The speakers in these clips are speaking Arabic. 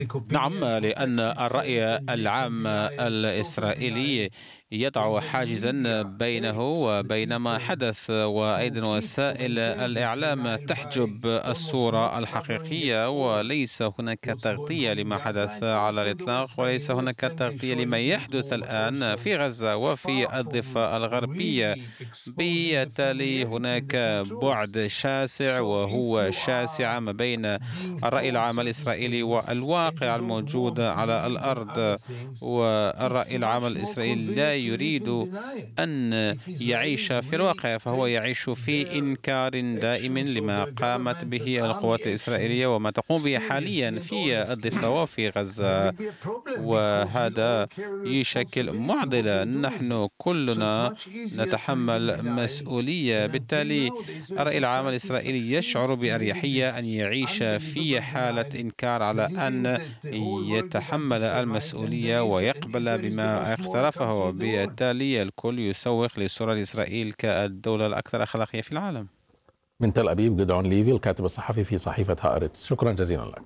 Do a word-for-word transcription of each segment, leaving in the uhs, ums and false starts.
نعم، لأن الرأي العام الإسرائيلي يضع حاجزا بينه وبين ما حدث، وأيضا وسائل الإعلام تحجب الصورة الحقيقية، وليس هناك تغطية لما حدث على الإطلاق، وليس هناك تغطية لما يحدث الآن في غزة وفي الضفة الغربية. بالتالي هناك بعد شاسع، وهو شاسع ما بين الرأي العام الإسرائيلي والواقع الموجود على الأرض. والرأي العام الإسرائيلي لا يريد أن يعيش في الواقع، فهو يعيش في إنكار دائم لما قامت به القوات الإسرائيلية وما تقوم به حاليا في الضفة وفي غزة، وهذا يشكل معضلة نحن كلنا نتحمل مسؤولية. بالتالي الرأي العام الإسرائيلي يشعر بأريحية أن يعيش في حالة إنكار على أن يتحمل المسؤولية ويقبل بما اقترفه، وبالتالي الكل يسوق لصورة إسرائيل كالدولة الأكثر أخلاقية في العالم. من تل أبيب جدعون ليفي، الكاتب الصحفي في صحيفة هآرتس، شكرا جزيلا لك.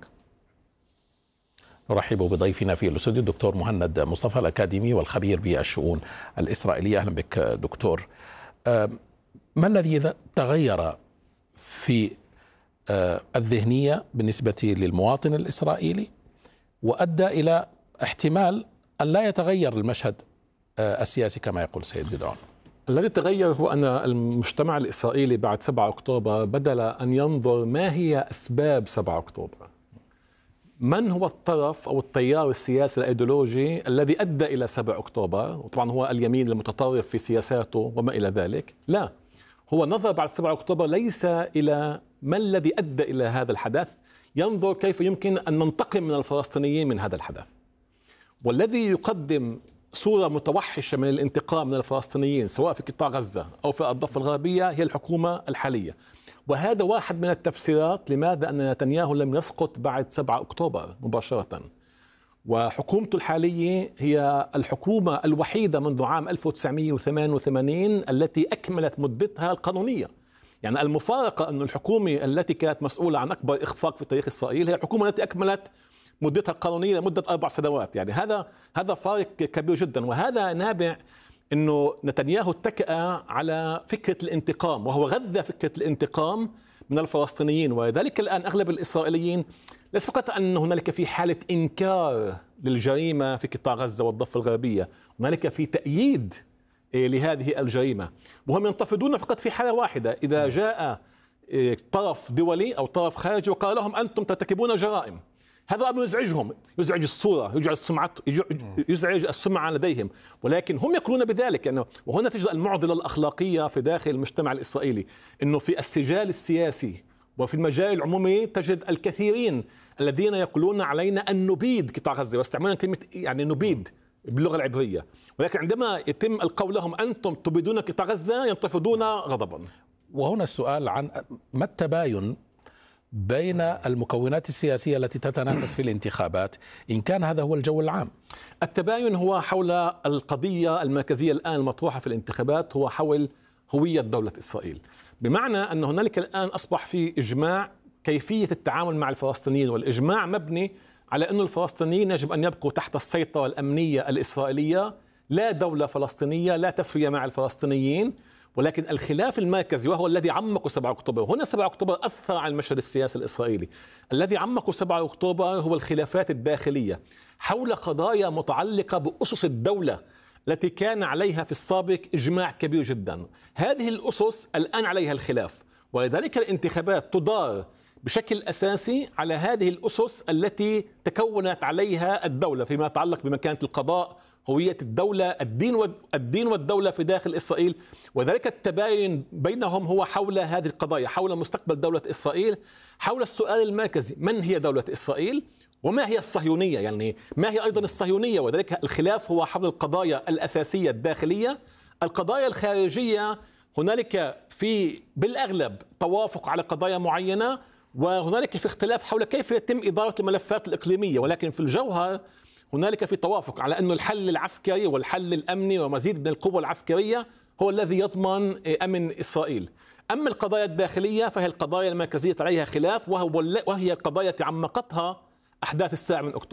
نرحب بضيفنا في الاستوديو الدكتور مهند مصطفى، الأكاديمي والخبير بالشؤون الإسرائيلية. أهلا بك دكتور. ما الذي تغير في الذهنية بالنسبة للمواطن الإسرائيلي وأدى إلى احتمال أن لا يتغير المشهد السياسي كما يقول سيد جدعون؟ الذي تغير هو أن المجتمع الإسرائيلي بعد سبعة أكتوبر بدل أن ينظر ما هي أسباب سبعة أكتوبر، من هو الطرف أو التيار السياسي الأيديولوجي الذي أدى إلى سبعة أكتوبر، وطبعا هو اليمين المتطرف في سياساته وما إلى ذلك. لا، هو نظر بعد سبعة أكتوبر ليس إلى ما الذي أدى إلى هذا الحدث، ينظر كيف يمكن أن ننتقم من الفلسطينيين من هذا الحدث. والذي يقدم صورة متوحشة من الانتقام من الفلسطينيين سواء في قطاع غزة أو في الضفة الغربية هي الحكومة الحالية. وهذا واحد من التفسيرات لماذا أن نتنياهو لم يسقط بعد سبعة أكتوبر مباشرة. وحكومته الحالية هي الحكومة الوحيدة منذ عام ألف وتسعمئة وثمانية وثمانين التي أكملت مدتها القانونية. يعني المفارقة أن الحكومة التي كانت مسؤولة عن أكبر إخفاق في تاريخ إسرائيل هي الحكومة التي أكملت مدتها القانونية لمدة أربع سنوات. يعني هذا هذا فارق كبير جدا، وهذا نابع أنه نتنياهو اتكأ على فكرة الانتقام، وهو غذى فكرة الانتقام من الفلسطينيين. ولذلك الآن أغلب الإسرائيليين ليس فقط أن هنالك في حالة إنكار للجريمة في قطاع غزة والضفة الغربية، هنالك في تأييد لهذه الجريمة، وهم ينتفضون فقط في حالة واحدة: إذا جاء طرف دولي أو طرف خارجي وقال لهم أنتم ترتكبون جرائم. هذا أمر يزعجهم، يزعج الصورة، يزعج السمعة، يزعج السمعة لديهم، ولكن هم يقولون بذلك يعني. وهنا تجد المعضلة الأخلاقية في داخل المجتمع الإسرائيلي، أنه في السجال السياسي وفي المجال العمومي تجد الكثيرين الذين يقولون علينا أن نبيد قطاع غزة، ويستعملون كلمة يعني نبيد باللغة العبرية، ولكن عندما يتم القول لهم أنتم تبيدون قطاع غزة ينتفضون غضبا. وهنا السؤال عن ما التباين بين المكونات السياسية التي تتنافس في الانتخابات، إن كان هذا هو الجو العام. التباين هو حول القضية المركزية الآن المطروحة في الانتخابات، هو حول هوية دولة إسرائيل، بمعنى أن هنالك الآن أصبح في إجماع كيفية التعامل مع الفلسطينيين، والإجماع مبني على أن الفلسطينيين يجب أن يبقوا تحت السيطرة الأمنية الإسرائيلية، لا دولة فلسطينية، لا تسوية مع الفلسطينيين. ولكن الخلاف المركزي وهو الذي عمق سبعة أكتوبر، هنا سبعة أكتوبر أثر على المشهد السياسي الإسرائيلي، الذي عمق سبعة أكتوبر هو الخلافات الداخلية حول قضايا متعلقة بأسس الدولة التي كان عليها في السابق إجماع كبير جدا. هذه الأسس الآن عليها الخلاف، ولذلك الانتخابات تدار بشكل أساسي على هذه الأسس التي تكونت عليها الدولة فيما يتعلق بمكانة القضاء، هوية الدولة، الدين الدين والدولة في داخل إسرائيل. وذلك التباين بينهم هو حول هذه القضايا، حول مستقبل دولة إسرائيل، حول السؤال المركزي: من هي دولة إسرائيل؟ وما هي الصهيونية؟ يعني ما هي أيضا الصهيونية؟ وذلك الخلاف هو حول القضايا الأساسية الداخلية. القضايا الخارجية هنالك في بالأغلب توافق على قضايا معينة، وهنالك في اختلاف حول كيف يتم إدارة الملفات الإقليمية، ولكن في الجوهر هنالك في توافق على أن الحل العسكري والحل الأمني ومزيد من القوة العسكرية هو الذي يضمن أمن إسرائيل. أما القضايا الداخلية فهي القضايا المركزية عليها خلاف، وهي قضايا تعمقتها أحداث السابع من أكتوبر.